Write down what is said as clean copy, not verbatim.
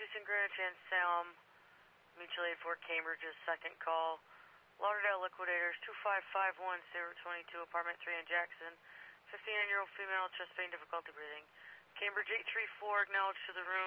Houston, Greenwich, and Salem. Mutual aid for Cambridge's second call. Lauderdale Liquidators, 2551022, apartment 3 in Jackson. 59-year-old female, chest pain, difficulty breathing. Cambridge 834, acknowledged to the room.